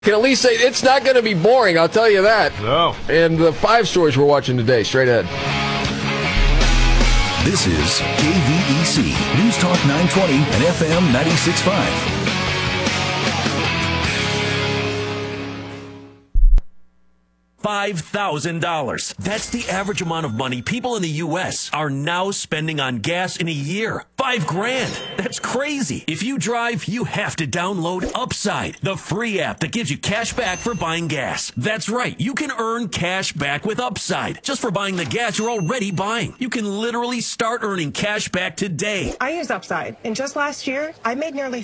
Can at least say it's not going to be boring, I'll tell you that. No. And the 5 stories we're watching today, straight ahead. This is KVEC, News Talk 920 and FM 96.5. $5,000. That's the average amount of money people in the U.S. are now spending on gas in a year. $5,000. That's crazy. If you drive, you have to download Upside, the free app that gives you cash back for buying gas. That's right. You can earn cash back with Upside just for buying the gas you're already buying. You can literally start earning cash back today. I use Upside, and just last year, I made nearly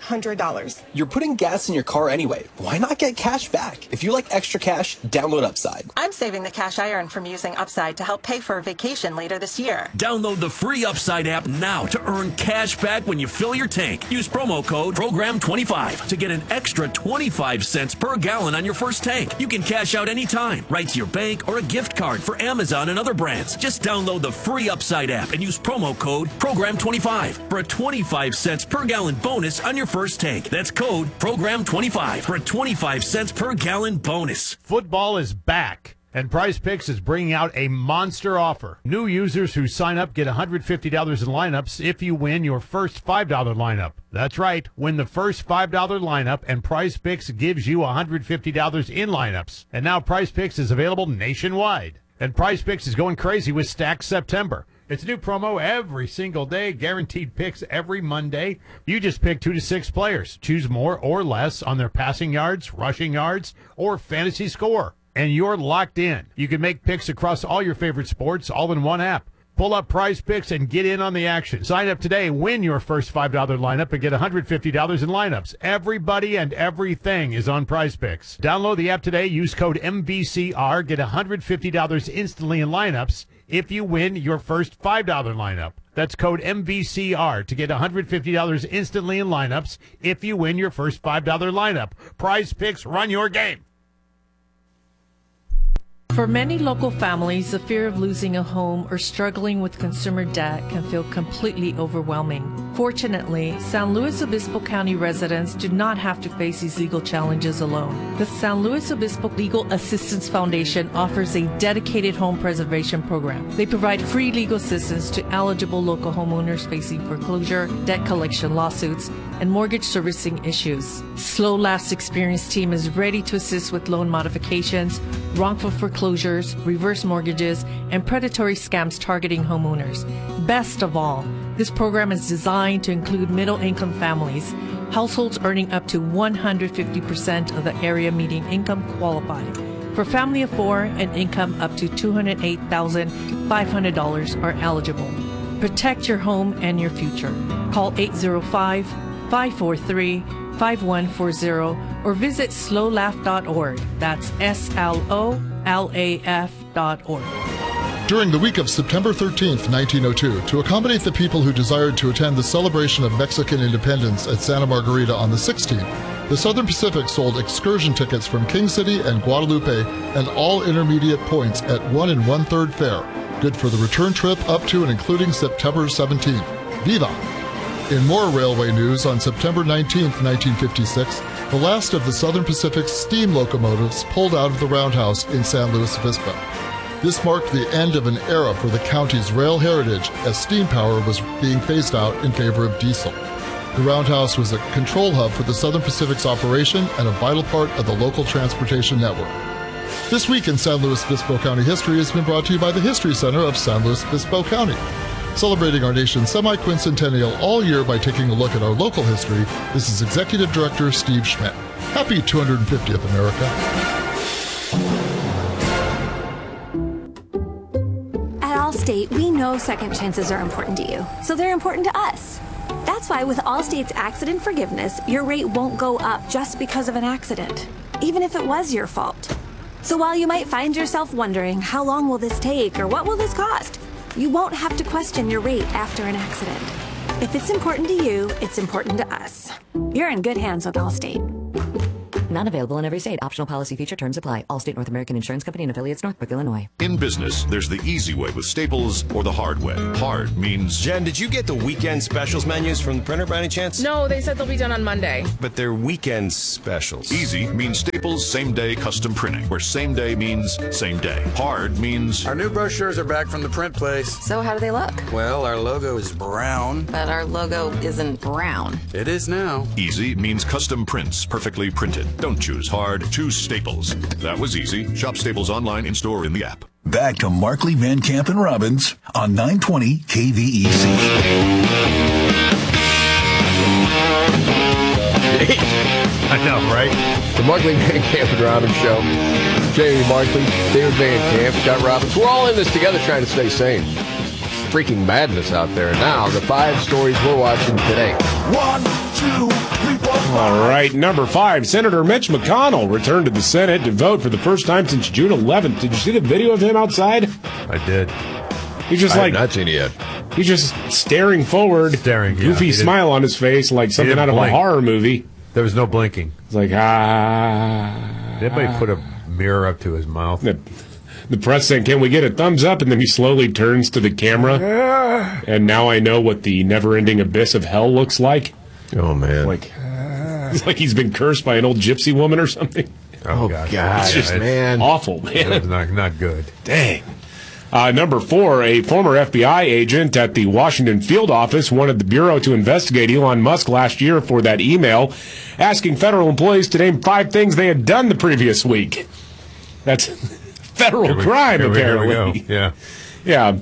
$300. You're putting gas in your car anyway. Why not get cash back? If you like extra cash, download Upside. I'm saving the cash I earn from using Upside to help pay for a vacation later this year. Download the free Upside app now to earn cash back when you fill your tank. Use promo code PROGRAM25 to get an extra 25 cents per gallon on your first tank. You can cash out anytime, right to your bank or a gift card for Amazon and other brands. Just download the free Upside app and use promo code PROGRAM25 for a 25 cents per gallon bonus on your first tank. That's code PROGRAM25 for a 25 cents per gallon bonus. Football is back, and Prize Picks is bringing out a monster offer. New users who sign up get $150 in lineups if you win your first $5 lineup. That's right, win the first $5 lineup, and Prize Picks gives you $150 in lineups. And now Prize Picks is available nationwide. And Prize Picks is going crazy with Stack September. It's a new promo every single day, guaranteed picks every Monday. You just pick 2 to 6 players. Choose more or less on their passing yards, rushing yards, or fantasy score. And you're locked in. You can make picks across all your favorite sports all in one app. Pull up Prize Picks and get in on the action. Sign up today, win your first $5 lineup, and get $150 in lineups. Everybody and everything is on Prize Picks. Download the app today, use code MVCR, get $150 instantly in lineups if you win your first $5 lineup. That's code MVCR to get $150 instantly in lineups if you win your first $5 lineup. Prize Picks, run your game. For many local families, the fear of losing a home or struggling with consumer debt can feel completely overwhelming. Fortunately, San Luis Obispo County residents do not have to face these legal challenges alone. The San Luis Obispo Legal Assistance Foundation offers a dedicated home preservation program. They provide free legal assistance to eligible local homeowners facing foreclosure, debt collection lawsuits, and mortgage servicing issues. Slow Laugh's experienced team is ready to assist with loan modifications, wrongful foreclosures, reverse mortgages, and predatory scams targeting homeowners. Best of all, this program is designed to include middle-income families. Households earning up to 150% of the area median income qualify. For family of 4, an income up to $208,500 are eligible. Protect your home and your future. Call 805-543-5140 or visit slowlaugh.org. That's SLOLAF.org. During the week of September 13th, 1902, to accommodate the people who desired to attend the celebration of Mexican independence at Santa Margarita on the 16th, the Southern Pacific sold excursion tickets from King City and Guadalupe and all intermediate points at 1 1/3 fare, good for the return trip up to and including September 17th. Viva! In more railway news, on September 19th, 1956, the last of the Southern Pacific's steam locomotives pulled out of the roundhouse in San Luis Obispo. This marked the end of an era for the county's rail heritage as steam power was being phased out in favor of diesel. The roundhouse was a control hub for the Southern Pacific's operation and a vital part of the local transportation network. This week in San Luis Obispo County history has been brought to you by the History Center of San Luis Obispo County. Celebrating our nation's semi-quincentennial all year by taking a look at our local history, this is Executive Director Steve Schmidt. Happy 250th, America. At Allstate, we know second chances are important to you, so they're important to us. That's why with Allstate's accident forgiveness, your rate won't go up just because of an accident, even if it was your fault. So while you might find yourself wondering, how long will this take or what will this cost? You won't have to question your rate after an accident. If it's important to you, it's important to us. You're in good hands with Allstate. Not available in every state. Optional policy feature. Terms apply. Allstate North American Insurance Company and affiliates, Northbrook, Illinois. In business, there's the easy way with Staples or the hard way. Hard means... Jen, did you get the weekend specials menus from the printer by any chance? No, they said they'll be done on Monday. But they're weekend specials. Easy means Staples same-day custom printing, where same day means same day. Hard means... Our new brochures are back from the print place. So how do they look? Well, our logo is brown. But our logo isn't brown. It is now. Easy means custom prints, perfectly printed. Don't choose hard, choose Staples. That was easy. Shop Staples online, in-store, in the app. Back to Markley, Van Camp, and Robbins on 920 KVEC. I know, right? The Markley, Van Camp, and Robbins Show. Jamie Markley, David Van Camp, Scott Robbins. We're all in this together trying to stay sane. Freaking madness out there. Now, the 5 stories we're watching today. 1, 2, 3, 4, 5. All right, number 5. Senator Mitch McConnell returned to the Senate to vote for the first time since June 11th. Did you see the video of him outside? I did. He's just I've not seen it yet. He's just staring forward. Goofy smile on his face like something out of a horror movie. There was no blinking. It's like, Everybody put a mirror up to his mouth. The press saying, "Can we get a thumbs up?" And then he slowly turns to the camera. And now I know what the never-ending abyss of hell looks like. Oh, man. It's like he's been cursed by an old gypsy woman or something. Oh God. It's just awful, man. It was not good. Dang. Number 4, a former FBI agent at the Washington field office wanted the Bureau to investigate Elon Musk last year for that email asking federal employees to name 5 things they had done the previous week. That's federal crime, apparently. Yeah.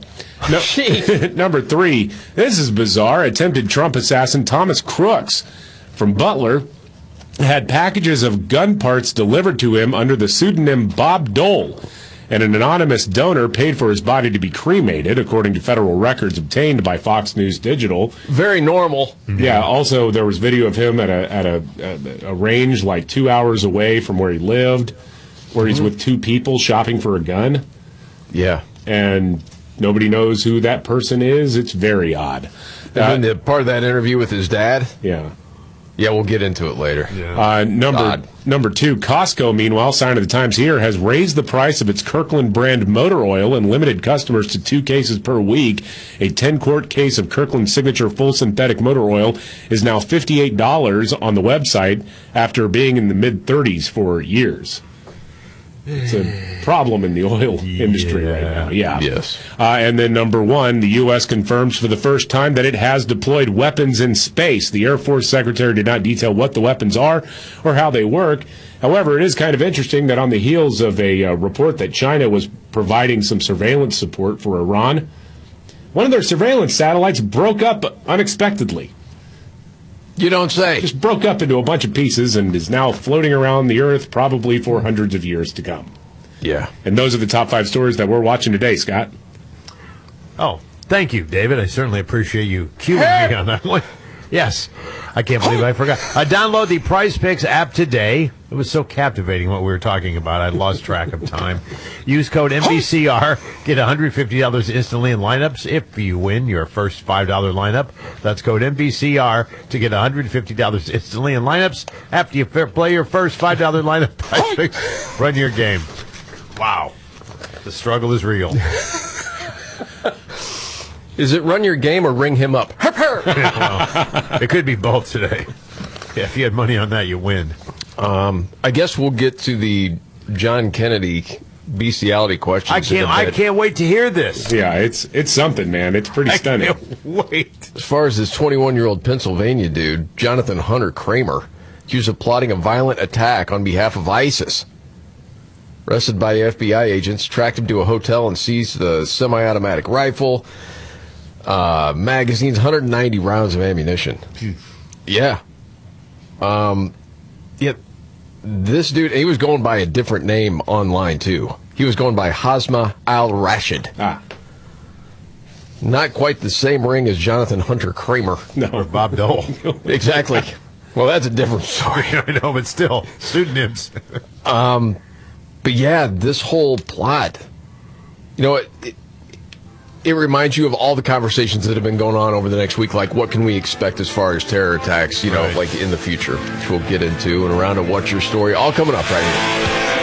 Number 3, this is bizarre. Attempted Trump assassin Thomas Crooks from Butler had packages of gun parts delivered to him under the pseudonym Bob Dole, and an anonymous donor paid for his body to be cremated, according to federal records obtained by Fox News Digital. Very normal. Yeah, also there was video of him at a range like 2 hours away from where he lived, where he's with 2 people shopping for a gun. Yeah. And nobody knows who that person is. It's very odd. And then the part of that interview with his dad? Yeah. Yeah, we'll get into it later. Yeah. Number 2, Costco, meanwhile, sign of the times here, has raised the price of its Kirkland brand motor oil and limited customers to 2 cases per week. A 10-quart case of Kirkland Signature full synthetic motor oil is now $58 on the website after being in the mid-30s for years. It's a problem in the oil industry right now. Yeah. Yes. And then number 1, the U.S. confirms for the first time that it has deployed weapons in space. The Air Force Secretary did not detail what the weapons are or how they work. However, it is kind of interesting that on the heels of a report that China was providing some surveillance support for Iran, one of their surveillance satellites broke up unexpectedly. You don't say. Just broke up into a bunch of pieces and is now floating around the Earth probably for hundreds of years to come. Yeah. And those are the top 5 stories that we're watching today, Scott. Oh, thank you, David. I certainly appreciate you cueing me on that one. Yes. I can't believe I forgot. Download the Prize Picks app today. It was so captivating what we were talking about. I lost track of time. Use code MVCR. Get $150 instantly in lineups if you win your first $5 lineup. That's code MVCR to get $150 instantly in lineups after you play your first $5 lineup. Prize Picks. Run your game. Wow. The struggle is real. Is it run your game or ring him up? Well, it could be both today. Yeah, if you had money on that, you win. I guess we'll get to the John Kennedy bestiality questions. I can't wait to hear this. Yeah, it's something, man. It's pretty stunning. I can't wait. As far as this 21-year-old Pennsylvania dude, Jonathan Hunter Kramer, accused of plotting a violent attack on behalf of ISIS. Arrested by FBI agents, tracked him to a hotel and seized the semi-automatic rifle, magazines, 190 rounds of ammunition. Yeah. This dude, he was going by a different name online, too. He was going by Hazma al-Rashid. Not quite the same ring as Jonathan Hunter Kramer. No, or Bob Dole. Exactly. Well, that's a different story. I know, but still, pseudonyms. But yeah, this whole plot, you know, it reminds you of all the conversations that have been going on over the next week, like what can we expect as far as terror attacks, like in the future, which we'll get into. And around to What's Your Story, all coming up right here.